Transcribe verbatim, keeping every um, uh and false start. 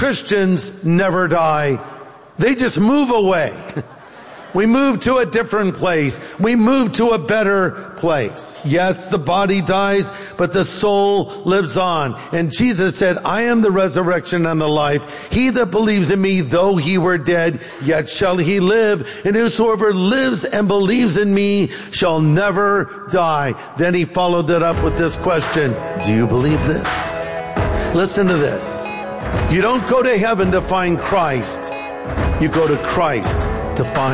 Christians never die. They just move away. We move to a different place. We move to a better place. Yes, the body dies, but the soul lives on. And Jesus said, I am the resurrection and the life. He that believes in me, though he were dead, yet shall he live. And whosoever lives and believes in me shall never die. Then he followed that up with this question. Do you believe this? Listen to this. You don't go to heaven to find Christ. You go to Christ to find